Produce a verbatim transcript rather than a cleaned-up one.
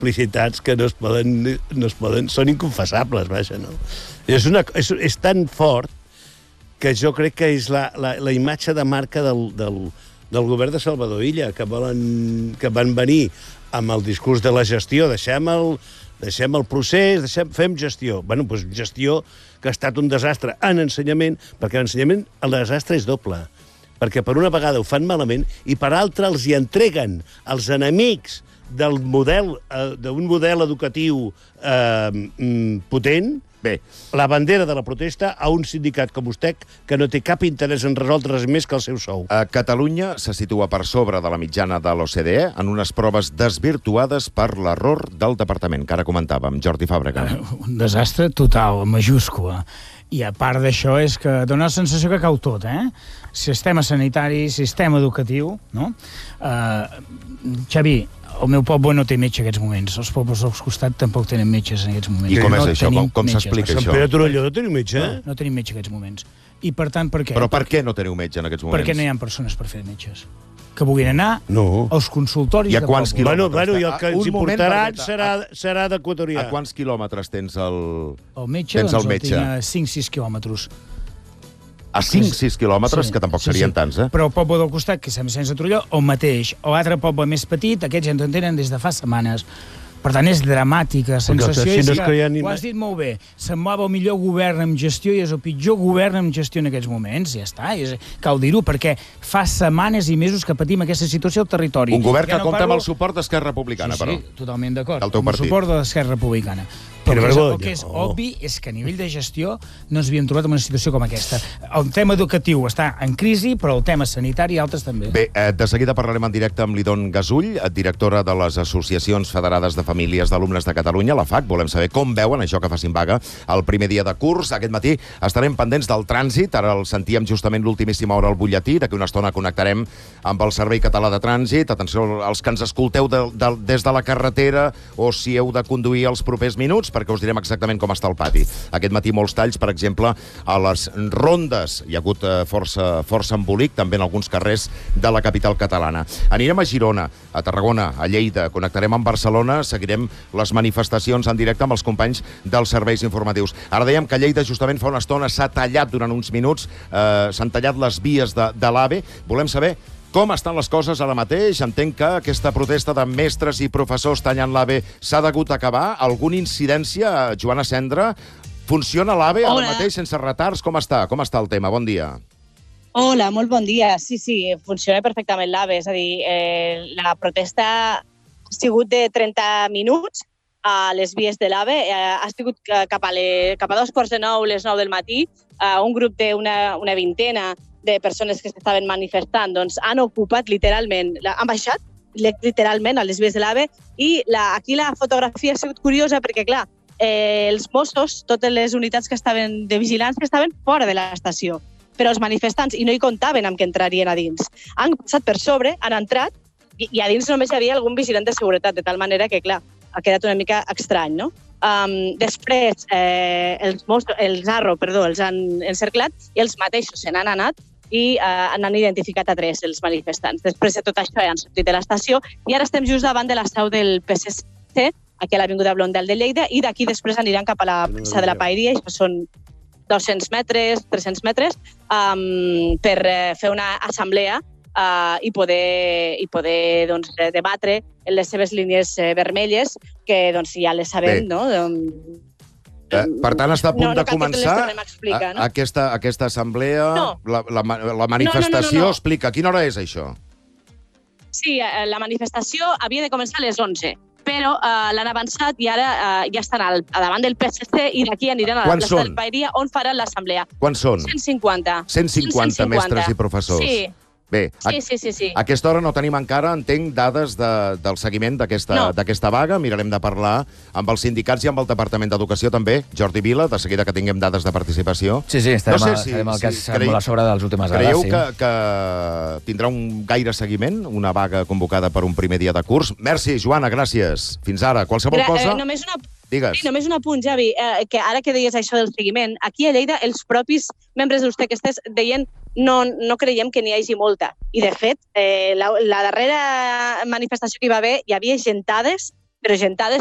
complicitats que no es poden... No es poden són inconfessables, vaja, no? És, una, és, és tan fort que jo crec que és la, la, la imatge de marca del, del, del govern de Salvador Illa, que, volen, que van venir amb el discurs de la gestió, deixem el, deixem el procés, deixem, fem gestió. Bueno, doncs gestió que ha estat un desastre en ensenyament, perquè en ensenyament el desastre és doble, perquè per una vegada ho fan malament i per altra els hi entreguen els enemics del model, eh, d'un model educatiu eh, potent, bé, la bandera de la protesta a un sindicat com USTEC que no té cap interès en resoldre res més que el seu sou. A Catalunya se situa per sobre de la mitjana de l'O C D E en unes proves desvirtuades per l'error del departament, que ara comentàvem. Jordi Fàbrega. Un desastre total, majúscula. I a part d'això és que dona la sensació que cau tot, eh? Sistema sanitari, sistema educatiu, no? Uh, Xavi, el meu poble no té metge en aquests moments. Els pobles al costat tampoc tenen metges en aquests moments. I com no és això? Com, com s'explica això? Sant Pere Torelló no tenim metge? No, no tenim metge en aquests moments. I per tant, per què? Però per què no teniu metge en aquests moments? Perquè no hi ha persones per fer metges. Que vulguin anar no. als consultoris I a quants de poble. Bueno, bueno, i el que ens importaran moment, serà, serà d'equatorià. A quants quilòmetres tens el, el metge? tens doncs el metge? El tinc a cinc sis quilòmetres. A cinc sis quilòmetres, sí, que tampoc sí, serien sí. tants, eh? Però el poble del costat, que és Sant Vicenç de Torelló, el mateix. O l'altre poble més petit, aquests ja en tenen des de fa setmanes. Per tant, és dramàtica. Sensació si és no que, és que ja ni... ho has dit molt bé, semblava el millor govern amb gestió i és el pitjor govern amb gestió en aquests moments. Ja està, és, cal dir-ho, perquè fa setmanes i mesos que patim aquesta situació al territori. Un govern ja que no compta parlo... amb el suport d'Esquerra Republicana, sí, però. Sí, totalment d'acord. Del teu amb partit. el suport de l'Esquerra Republicana. Però el que, és, el que és obvi és que a nivell de gestió no ens havíem trobat en una situació com aquesta. El tema educatiu està en crisi, però el tema sanitari i altres també. Bé, eh, de seguida parlarem en directe amb l'Idon Gasull, directora de les Associacions Federades de Famílies d'Alumnes de Catalunya, la F A C. Volem saber com veuen això que facin vaga el primer dia de curs. Aquest matí estarem pendents del trànsit. Ara el sentíem justament l'ultimíssima hora al butlletí. D'aquí una estona connectarem amb el Servei Català de Trànsit. Atenció als que ens escolteu de, de, des de la carretera o si heu de conduir els propers minuts, perquè us direm exactament com està el pati. Aquest matí molts talls, per exemple, a les rondes. Hi ha hagut eh, força, força embolic, també en alguns carrers de la capital catalana. Anirem a Girona, a Tarragona, a Lleida, connectarem amb Barcelona, seguirem les manifestacions en directe amb els companys dels serveis informatius. Ara dèiem que a Lleida justament fa una estona s'ha tallat durant uns minuts, eh, s'han tallat les vies de, de l'AVE. Volem saber com estan les coses ara mateix? Entenc que aquesta protesta de mestres i professors tallant l'AVE s'ha degut acabar. Alguna incidència, Joana Cendra? Funciona l'AVE ara mateix sense retards? Com està? Com està el tema? Bon dia. Hola, molt bon dia. Sí, sí, funciona perfectament l'AVE. És a dir, eh, la protesta ha sigut de trenta minuts a les vies de l'AVE. Eh, ha sigut cap a, le, cap a dos quarts de nou, les nou del matí. Eh, un grup d'una una vintena de persones que s'estaven manifestant doncs, han ocupat literalment, han baixat literalment a les vies de l'AVE i la, aquí la fotografia ha sigut curiosa perquè, clar, eh, els Mossos, totes les unitats que estaven de vigilància estaven fora de l'estació, però els manifestants, i no hi comptaven amb que entrarien a dins, han passat per sobre, han entrat i, i a dins només hi havia algun vigilant de seguretat, de tal manera que, clar, ha quedat una mica estrany, no? Um, després, eh, els, Mossos, els Arro, perdó, els han encerclat i els mateixos se n'han anat i uh, han identificat a tres els manifestants. Després de tot això ja han sortit de l'estació i ara estem just davant de la seu del P S C, aquí a l'Avinguda Blondel de Lleida, i d'aquí després aniran cap a la plaça de la Paeria, i són dos-cents metres, tres-cents metres, um, per uh, fer una assemblea uh, i poder, i poder doncs, debatre en les seves línies uh, vermelles, que doncs, ja les sabem, Bé. no? Um, Eh, per tant, està a punt no, no de començar explicar, no? a, aquesta, aquesta assemblea, no. la, la, la manifestació. No, no, no, no, no. Explica, a quina hora és això? Sí, la manifestació havia de començar a les onze, però uh, l'han avançat i ara uh, ja estan al, a davant del P S C i d'aquí aniran a la Quants plaça són? del Paeria, on faran l'assemblea. Quants són? cent cinquanta. cent cinquanta, cent cinquanta mestres i professors. Sí. Bé, sí, sí, sí, sí. a aquesta hora no tenim encara, entenc, dades de, del seguiment d'aquesta no. vaga. Mirarem de parlar amb els sindicats i amb el Departament d'Educació també. Jordi Vila, de seguida que tinguem dades de participació. Sí, sí, estarem, no sé al, si, estarem al cas si creieu, molt a sobre de les últimes hores. Creieu sí. que, que tindrà un gaire seguiment, una vaga convocada per un primer dia de curs? Merci, Joana, gràcies. Fins ara. Qualsevol Gra cosa... Eh, només una... Digues. Sí, només un apunt, Javi, eh, que ara que deies això del seguiment, aquí a Lleida els propis membres d'USTEC que estés deien no, no creiem que n'hi hagi molta. I, de fet, eh, la, la darrera manifestació que hi va haver hi havia gentades però gentades